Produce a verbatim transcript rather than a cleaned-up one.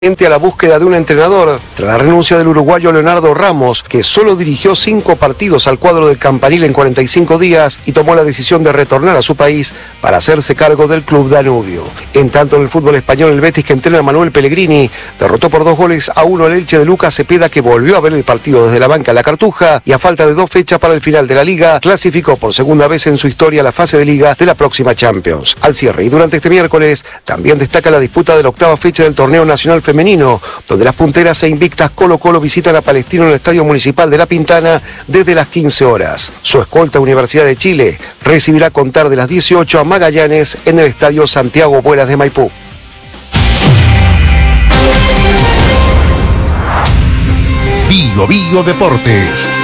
a la búsqueda de un entrenador tras la renuncia del uruguayo Leonardo Ramos, que solo dirigió cinco partidos al cuadro del Campanil en cuarenta y cinco días y tomó la decisión de retornar a su país para hacerse cargo del club Danubio. En tanto, en el fútbol español, el Betis, que entrena a Manuel Pellegrini, derrotó por dos goles a uno al Elche de Lucas Cepeda, que volvió a ver el partido desde la banca en la Cartuja y a falta de dos fechas para el final de la Liga, clasificó por segunda vez en su historia la fase de Liga de la próxima Champions. Al cierre y durante este miércoles, también destaca la disputa de la octava fecha del torneo nacional femenino, donde las punteras e invictas Colo Colo visitan a Palestino en el Estadio Municipal de La Pintana desde las quince horas. Su escolta Universidad de Chile recibirá a contar de las dieciocho a Magallanes en el Estadio Santiago Buenas de Maipú. Bio Bio Deportes.